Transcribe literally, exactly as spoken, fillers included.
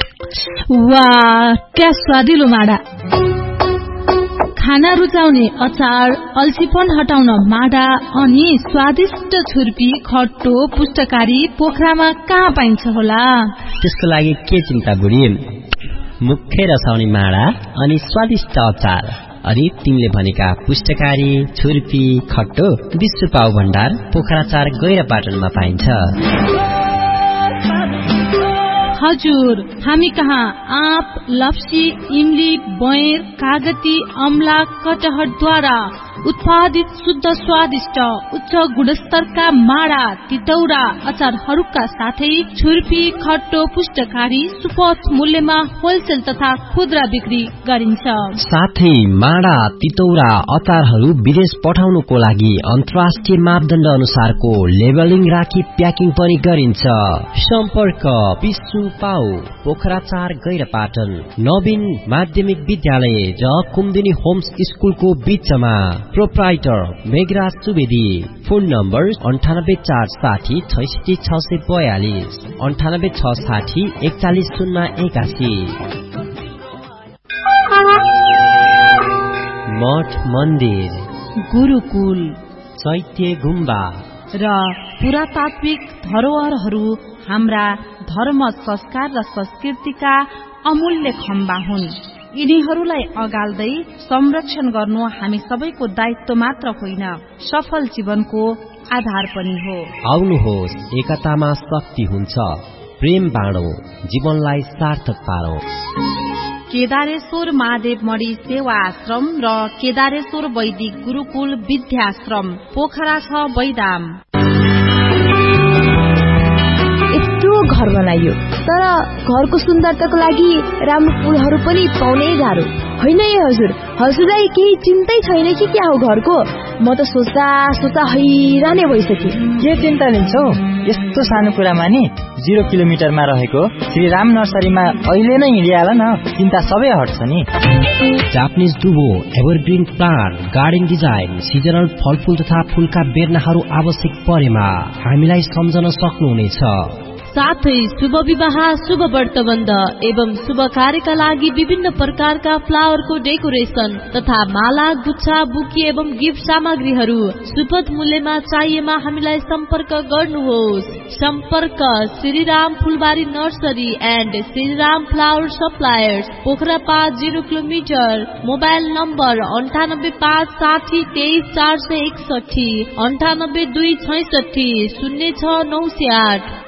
वाह, क्या स्वादिलो माडा। खाना रुचाउने अचार, अल्छीपन हटाउन माडा अनि स्वादिष्ट छुर्पी, खट्टो, पुष्टकारी पोखरामा कहाँ पाइन्छ होला? त्यसको लागि के चिन्ता बुढी, मुख्य रसाउने माडा अनि स्वादिष्ट अचार अनि तिमीले भनेका पुष्टकारी, छुर्पी, खट्टो विश्व पाउ भण्डार पोखरा चार गैरापाटनमा पाइन्छ। हजुर, हामी कहाँ आँप, लप्सी, इमली, बयर, कागती, अमला, कटहरद्वारा उत्पादित शुद्ध स्वादिष्ट उच्च गुणस्तरका माडा, तितौरा, अचारहरूका साथै छुर्पी, खट्टो, पुष्टकारी सुपथ मूल्यमा होलसेल तथा खुद्रा बिक्री गरिन्छ। साथै माडा, तितौरा, अचारहरू विदेश पठाउनुको लागि अन्तर्राष्ट्रिय मापदण्ड अनुसारको लेबलिङ राखी प्याकिङ पनि गरिन्छ। सम्पर्क विश्व पाउ पोखरा चार गैरापाटन, नवीन माध्यमिक विद्यालय र कुमुदिनी होम्स स्कुलको बीचमा। Proprietor Meghraj Subedi. Phone number अन्ठानब्बे चार साठी छैसठी छ सय बयालिस, अन्ठानब्बे छ साठी एकचालिस शून्य एकासी। मठ मन्दिर, गुरुकुल, चैत्य गुम्बा र पुरातात्विक धरोहरहरू हाम्रा धर्म, संस्कार र संस्कृतिका अमूल्य खम्बा हुन्। यिनीहरूलाई अगाल्दै संरक्षण गर्नु हामी सबैको दायित्व मात्र होइन, सफल जीवनको आधार पनि हो। आउनुहोस्, एकतामा शक्ति हुन्छ, प्रेम बाँडौं, जीवनलाई सार्थक पारौं। केदारेश्वर महादेव मणि सेवा आश्रम र केदारेश्वर वैदिक गुरुकुल विद्याश्रम पोखरा छ बैदाम। घर बनाइयो, तर घरको सुन्दरताको लागि राम्रो फूलहरू पनि पाउनै गाह्रो होइन। ए हजुर, हजुरलाई केही चिन्तै छैन कि क्या हो घरको? म त सोच्दा सोच्दा हैरानै भइसके। के चिन्ता लिन्छौ? यस्तो सानो कुरामा नि जिरो किलोमिटरमा रहेको श्रीराम नर्सरीमा अहिले नै हिँडिहाल न, चिन्ता सबै हट्छ नि। जापानिज डुबो, evergreen plant, garden design, seasonal फलफूल तथा फूलका बेर्नाहरू आवश्यक परेमा हामीलाई सम्झन सक्नुहुनेछ। साथै शुभ विवाह, शुभ व्रतबन्ध एवं शुभ कार्यका लागि विभिन्न प्रकारका फ्लावरको डेकोरेसन तथा माला, गुच्छा, बुकी एवं गिफ्ट सामग्रीहरू सुपथ मूल्यमा चाहिएमा हामीलाई सम्पर्क गर्नुहोस्। सम्पर्क श्रीराम फुलबारी nursery and Shriram flower suppliers, Pokhara पाँच जिरो किलोमिटर। मोबाइल नम्बर अन्ठानब्बे पाँच साठी तेइस चार सय एकसठी, अन्ठानब्बे दुई छैसठी शून्य छ नौ सय आठ।